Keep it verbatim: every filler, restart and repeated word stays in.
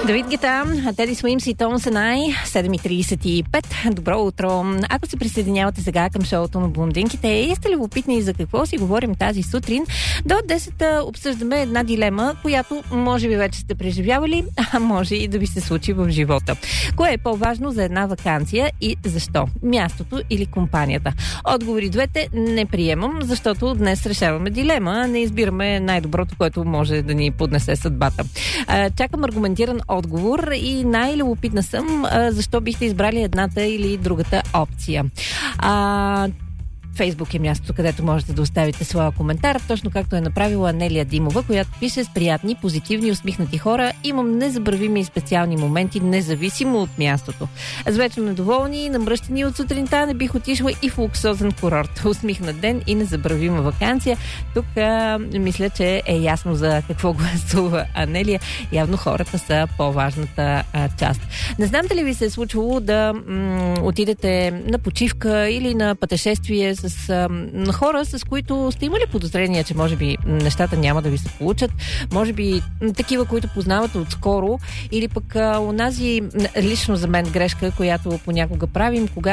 Давид Гета, Теди Суимс и Тон Санай, седем и трийсет и пет. Добро утро. Ако се присъединявате сега към шоуто на блондинките и сте любопитни за какво си говорим тази сутрин, до десет обсъждаме една дилема, която може би вече сте преживявали, а може и да ви се случи в живота. Кое е по-важно за една ваканция и защо? Мястото или компанията? Отговори двете не приемам, защото днес решаваме дилема, не избираме най-доброто, което може да ни поднесе съдбата. Чакам аргументиран отговор и най-любопитна съм защо бихте избрали едната или другата опция. А... Фейсбук е мястото, където можете да оставите своя коментар, точно както е направила Анелия Димова, която пише: с приятни, позитивни, усмихнати хора имам незабравими и специални моменти, независимо от мястото. С вечно недоволни, намръщени от сутринта, не бих отишла и в луксозен курорт. Усмихнат ден и незабравима ваканция. Тук а, мисля, че е ясно за какво гласува Анелия. Явно хората са по-важната а, част. Не знам дали ви се е случвало да м- отидете на почивка или на пътешествие с с а, хора, с които сте имали подозрения, че може би нещата няма да ви се получат, може би такива, които познавате отскоро, или пък а, онази лично за мен грешка, която понякога правим, когато